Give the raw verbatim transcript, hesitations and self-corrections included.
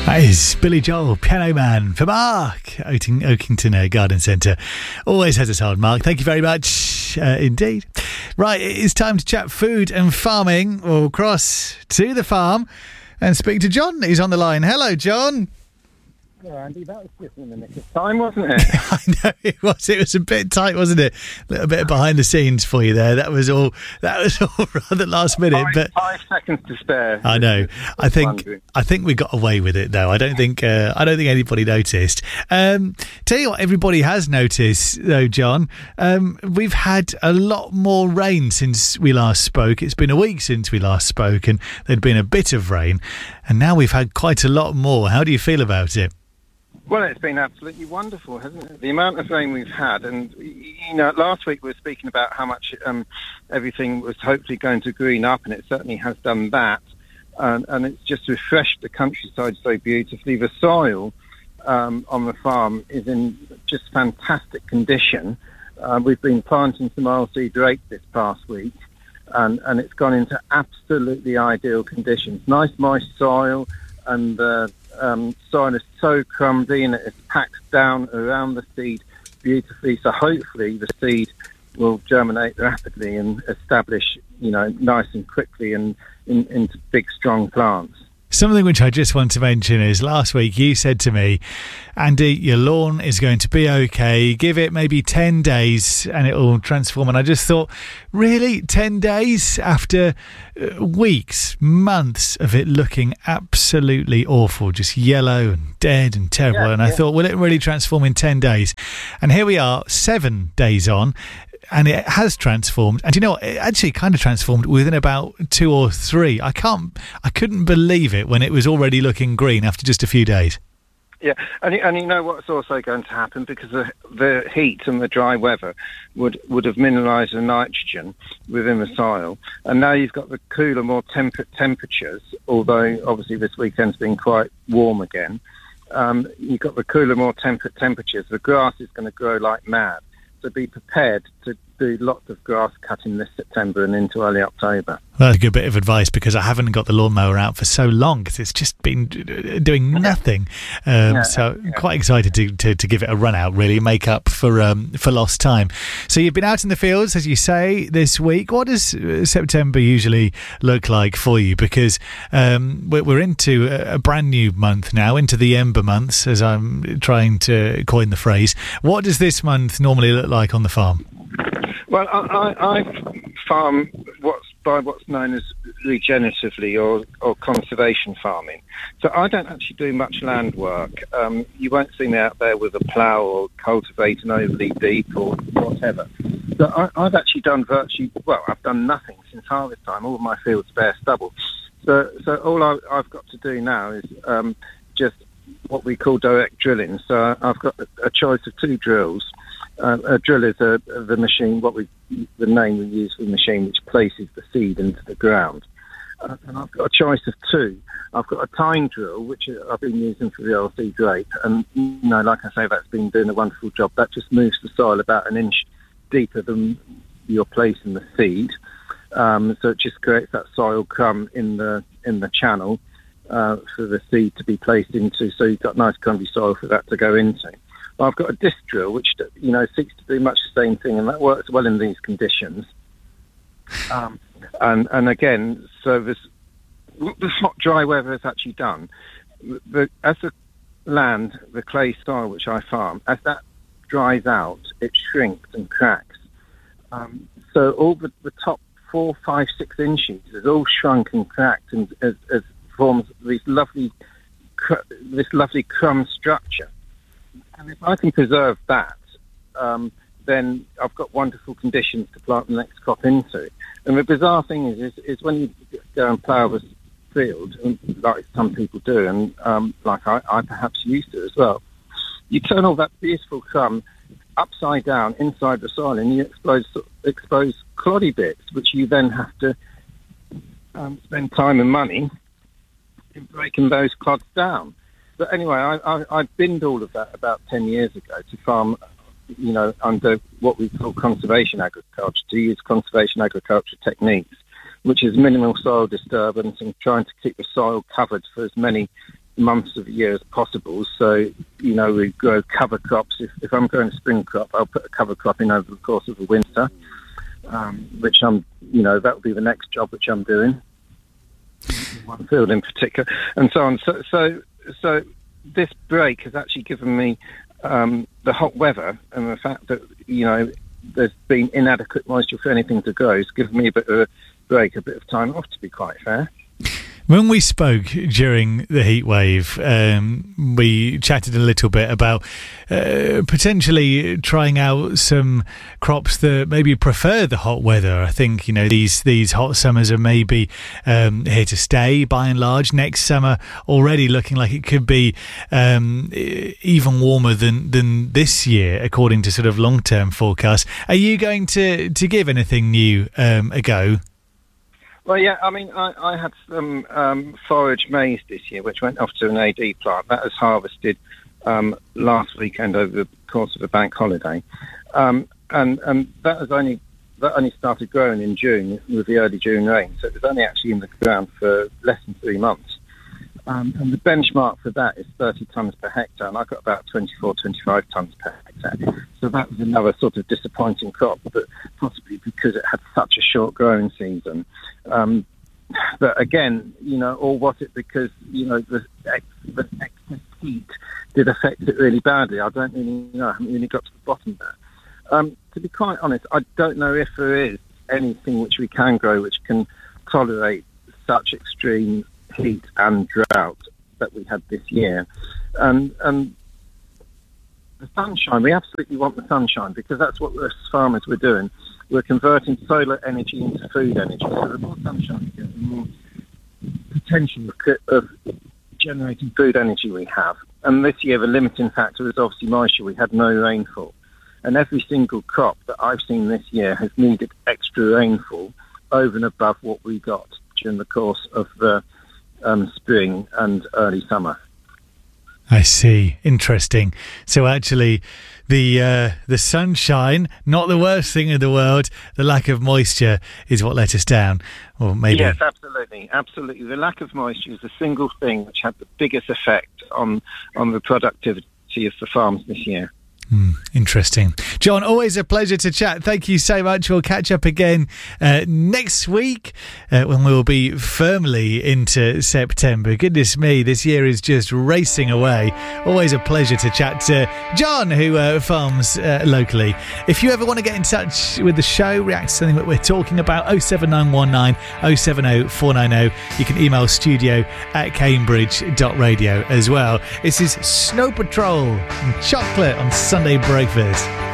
That is Billy Joel, Piano Man, for Mark, Oaking, Oakington uh, Garden Centre. Always has us hard, Mark. Thank you very much uh, indeed. Right, it is time to chat food and farming. We'll cross to the farm and speak to John, who's on the line. Hello, John. Hello, Andy. That was just in the nick of time, wasn't it? I know it was. It was a bit tight, wasn't it? A little bit behind the scenes for you there. That was all. That was all rather last minute. Five, but five seconds to spare. I know. I think. Wondering. I think we got away with it, though. I don't think. Uh, I don't think anybody noticed. Um, tell you what, everybody has noticed, though, John. Um, we've had a lot more rain since we last spoke. It's been a week since we last spoke, and there'd been a bit of rain, and now we've had quite a lot more. How do you feel about it? Well, it's been absolutely wonderful, hasn't it? The amount of rain we've had, and you know, last week we were speaking about how much um, everything was hopefully going to green up, and it certainly has done that. And, and it's just refreshed the countryside so beautifully. The soil um, on the farm is in just fantastic condition. Uh, we've been planting some oilseed rape this past week, and, and it's gone into absolutely ideal conditions. Nice moist soil, and uh, um, soil is so crumbly and it's packed down around the seed beautifully. So hopefully the seed will germinate rapidly and establish, you know, nice and quickly and in, into big, strong plants. Something which I just want to mention is last week you said to me, Andy, your lawn is going to be okay. Give it maybe ten days and it will transform. And I just thought, really? ten days after weeks, months of it looking absolutely awful, just yellow and dead and terrible. Yeah, and I yeah. thought, will it really transform in ten days? And here we are, seven days on. And it has transformed. And you know what? It actually kind of transformed within about two or three. I can't, I couldn't believe it when it was already looking green after just a few days. Yeah, and, and you know what's also going to happen, because the, the heat and the dry weather would, would have mineralised the nitrogen within the soil. And now you've got the cooler, more temperate temperatures, although obviously this weekend's been quite warm again. Um, you've got the cooler, more temperate temperatures. The grass is going to grow like mad. So be prepared to do lots of grass cutting this September and into early October. Well, that's a good bit of advice, because I haven't got the lawnmower out for so long because it's just been doing nothing. Um, yeah, so yeah. quite excited to, to, to give it a run out, really, make up for um, for lost time. So you've been out in the fields, as you say, this week. What does September usually look like for you? Because um, we're, we're into a brand new month now, into the Ember months, as I'm trying to coin the phrase. What does this month normally look like on the farm? Well, I, I, I farm what's by what's known as regeneratively or, or conservation farming. So I don't actually do much land work. Um, you won't see me out there with a plough or cultivating overly deep or whatever. So I, I've actually done virtually, well, I've done nothing since harvest time. All of my fields bear stubble. So, so all I, I've got to do now is um, just what we call direct drilling. So I've got a, a choice of two drills. Uh, a drill is a, the machine, what we, the name we use for the machine, which places the seed into the ground. Uh, and I've got a choice of two. I've got a tine drill, which I've been using for the oilseed rape. And, you know, like I say, that's been doing a wonderful job. That just moves the soil about an inch deeper than you're placing the seed. Um, so it just creates that soil crumb in the in the channel uh, for the seed to be placed into. So you've got nice crumbly soil for that to go into. I've got a disc drill, which, you know, seeks to do much the same thing, and that works well in these conditions. Um, and, and again, so this, what the hot, dry weather has actually done, the, as the land, the clay soil which I farm, as that dries out, it shrinks and cracks. Um, so all the, the top four, five, six inches is all shrunk and cracked, and as, as forms this lovely, this lovely crumb structure. And if I can preserve that, um, then I've got wonderful conditions to plant the next crop into. And the bizarre thing is, is, is when you go and plough a field, like some people do, and um, like I, I perhaps used to as well, you turn all that beautiful crumb upside down inside the soil, and you expose, expose cloddy bits, which you then have to um, spend time and money in breaking those clods down. But anyway, I, I, I binned all of that about ten years ago to farm, you know, under what we call conservation agriculture, to use conservation agriculture techniques, which is minimal soil disturbance and trying to keep the soil covered for as many months of the year as possible. So, you know, we grow cover crops. If, if I'm growing a spring crop, I'll put a cover crop in over the course of the winter, um, which I'm, you know, that will be the next job which I'm doing, one field in particular, and so on. So, so, so this break has actually given me um, the hot weather and the fact that, you know, there's been inadequate moisture for anything to grow. It's given me a bit of a break, a bit of time off, to be quite fair. When we spoke during the heat wave, um, we chatted a little bit about uh, potentially trying out some crops that maybe prefer the hot weather. I think, you know, these these hot summers are maybe um, here to stay by and large. Next summer already looking like it could be um, even warmer than, than this year, according to sort of long-term forecasts. Are you going to, to give anything new um, a go? Well, yeah, I mean, I, I had some um, forage maize this year, which went off to an A D plant. That was harvested um, last weekend over the course of a bank holiday. Um, and and that has only that only started growing in June with the early June rain. So it was only actually in the ground for less than three months. Um, and the benchmark for that is thirty tonnes per hectare, and I got about twenty-four, twenty-five tonnes per hectare. So that was another sort of disappointing crop, but possibly because it had such a short growing season. Um, but again, you know, or was it because, you know, the, ex- the excess heat did affect it really badly? I don't really know. I haven't really got to the bottom of that. Um, to be quite honest, I don't know if there is anything which we can grow which can tolerate such extreme heat and drought that we had this year. And, and the sunshine, we absolutely want the sunshine, because that's what us farmers were doing. We're converting solar energy into food energy. So the more sunshine we get, the more potential of generating food energy we have. And this year, the limiting factor was obviously moisture. We had no rainfall. And every single crop that I've seen this year has needed extra rainfall over and above what we got during the course of the um, spring and early summer. I see. Interesting. So actually, the uh, the sunshine, not the worst thing in the world. The lack of moisture is what let us down. Or maybe. Yes, absolutely, absolutely. The lack of moisture is the single thing which had the biggest effect on on the productivity of the farms this year. Mm, interesting. John, always a pleasure to chat. Thank you so much. We'll catch up again uh, next week uh, when we will be firmly into September. Goodness me, this year is just racing away. Always a pleasure to chat to John, who uh, farms uh, locally. If you ever want to get in touch with the show, react to something that we're talking about, oh seven nine one nine oh seven oh four nine oh. You can email studio at cambridge dot radio as well. This is Snow Patrol and Chocolate on Sunday Breakfast.